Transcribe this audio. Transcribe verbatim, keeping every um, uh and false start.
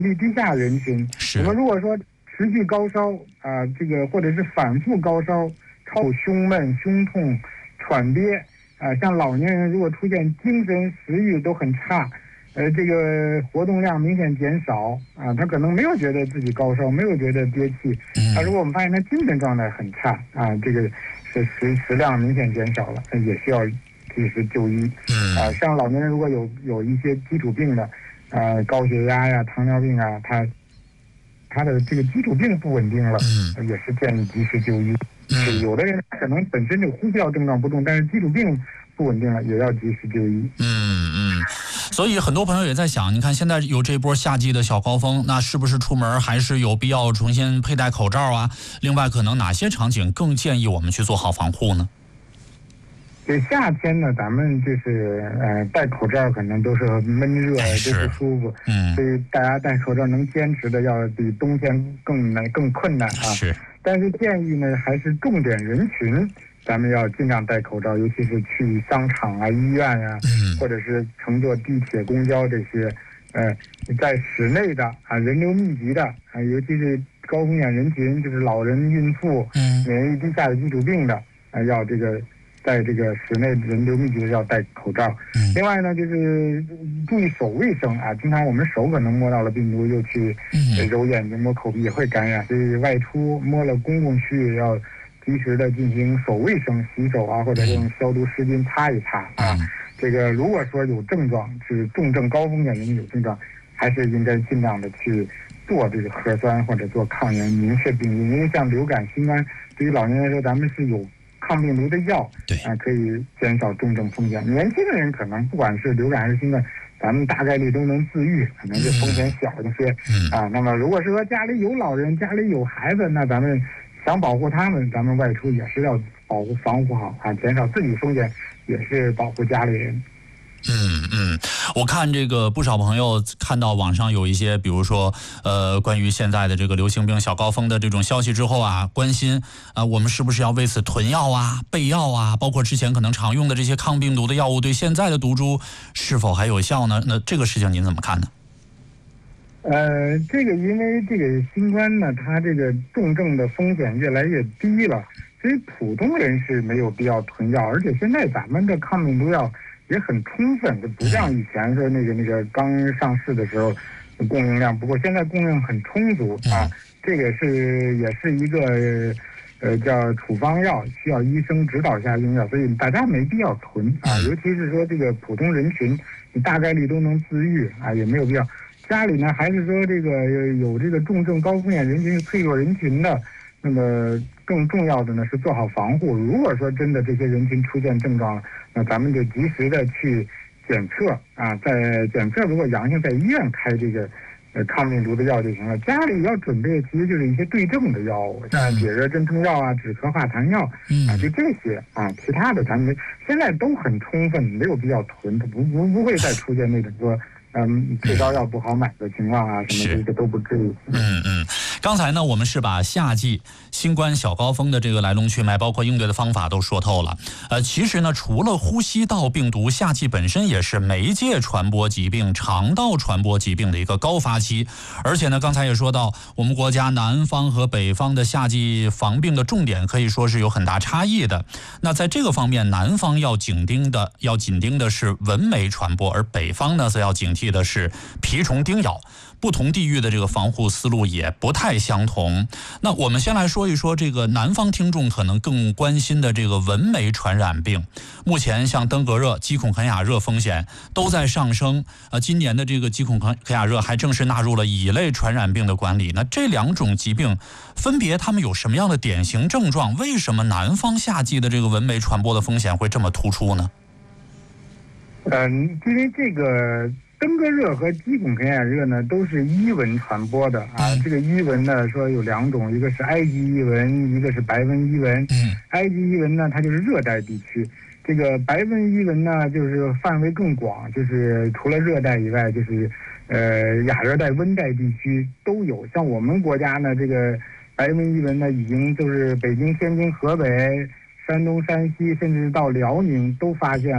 力低下人群，我们如果说持续高烧啊、呃，这个或者是反复高烧，超胸闷、胸痛、喘憋啊、呃，像老年人如果出现精神、食欲都很差，呃，这个活动量明显减少啊、呃，他可能没有觉得自己高烧，没有觉得憋气，啊，如果我们发现他精神状态很差啊、呃，这个是食食量明显减少了，也需要及时就医。啊、呃，像老年人如果有有一些基础病的。呃，高血压呀、糖尿病啊，他他的这个基础病不稳定了，嗯，也是建议及时就医。嗯，有的人可能本身这个呼吸道症状不重，但是基础病不稳定了，也要及时就医。 嗯嗯，所以很多朋友也在想，你看现在有这波夏季的小高峰，那是不是出门还是有必要重新佩戴口罩啊？另外，可能哪些场景更建议我们去做好防护呢？ 这夏天呢，咱们就是呃戴口罩可能都是闷热，都不舒服，嗯，所以大家戴口罩能坚持的要比冬天更难更困难啊。 是， 但是建议呢，还是重点人群，咱们要尽量戴口罩，尤其是去商场啊、医院啊，嗯，或者是乘坐地铁、公交这些，呃，在室内的啊人流密集的啊，尤其是高风险人群，就是老人、孕妇，嗯，免疫力低下的基础病的啊，要这个。在这个室内人流密集的要戴口罩。嗯、另外呢，就是注意手卫生啊。经常我们手可能摸到了病毒，又去揉眼睛、摸口鼻也会感染。所以外出摸了公共区域要及时的进行手卫生，洗手啊，或者用消毒湿巾擦一擦啊。嗯、这个如果说有症状是重症高风险人群有症状，还是应该尽量的去做这个核酸或者做抗原明确病因，因为像流感、新冠对于老年人来说，咱们是有抗病毒的药，对啊、呃，可以减少重症风险。年轻的人可能不管是流感还是新冠，咱们大概率都能自愈，可能是风险小一些。嗯啊，那么如果是说家里有老人、家里有孩子，那咱们想保护他们，咱们外出也是要保护、防护好啊，减少自己风险，也是保护家里人。 嗯嗯，我看这个不少朋友看到网上有一些，比如说呃，关于现在的这个流行病小高峰的这种消息之后啊，关心啊、呃，我们是不是要为此囤药啊、备药啊？包括之前可能常用的这些抗病毒的药物，对现在的毒株是否还有效呢？那这个事情您怎么看呢？ 呃，这个因为这个新冠呢，它这个重症的风险越来越低了，所以普通人是没有必要囤药，而且现在咱们的抗病毒药也很充分，就不像以前说那个那个刚上市的时候供应量不够，现在供应很充足啊。这个是也是一个呃叫处方药，需要医生指导下用药，所以大家没必要囤啊。尤其是说这个普通人群，你大概率都能自愈啊，也没有必要。家里呢，还是说这个有这个重症高风险人群、脆弱人群的。那么更重要的呢是做好防护。如果说真的这些人群出现症状了，那咱们就及时的去检测啊，在检测如果阳性，在医院开这个呃抗病毒的药就行了。家里要准备其实就是一些对症的药物，像解热镇痛药啊、止咳化痰药啊，就这些啊，其他的咱们现在都很充分，没有必要囤，不不不会再出现那种说。嗯，退烧药不好买的情况啊，什么这个都不至于。 嗯嗯，刚才呢，我们是把夏季新冠小高峰的这个来龙去脉，包括应对的方法都说透了。呃，其实呢，除了呼吸道病毒，夏季本身也是媒介传播疾病、肠道传播疾病的一个高发期。而且呢，刚才也说到，我们国家南方和北方的夏季防病的重点可以说是有很大差异的。那在这个方面，南方要紧盯的要紧盯的是蚊媒传播，而北方呢，则要警惕的是蜱虫叮咬。不同地域的这个防护思路也不太相同。那我们先来说一说这个南方听众可能更关心的这个蚊媒传染病。目前像登革热、鸡孔肯雅热风险都在上升。呃，今年的这个鸡孔肯雅热还正式纳入了乙类传染病的管理。那这两种疾病分别它们有什么样的典型症状？为什么南方夏季的这个蚊媒传播的风险会这么突出呢？ 嗯，因为这个登革热和鸡孔肯雅热呢，都是伊蚊传播的啊。这个伊蚊呢，说有两种，一个是埃及伊蚊，一个是白纹伊蚊。嗯，埃及伊蚊呢，它就是热带地区；这个白纹伊蚊呢，就是范围更广，就是除了热带以外，就是呃亚热带、温带地区都有。像我们国家呢，这个白纹伊蚊呢，已经就是北京、天津、河北、山东、山西，甚至到辽宁都发现了。